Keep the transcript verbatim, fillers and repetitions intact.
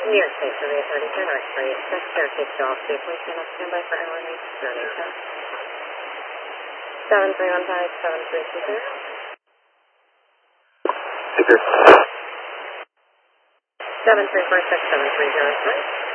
New York State Survey Authority for North Street. Check staircase to all safely. Stand up, standby for airline examination. seven three one five, seven three two zero. Speaker. seven three four six, seven three zero three.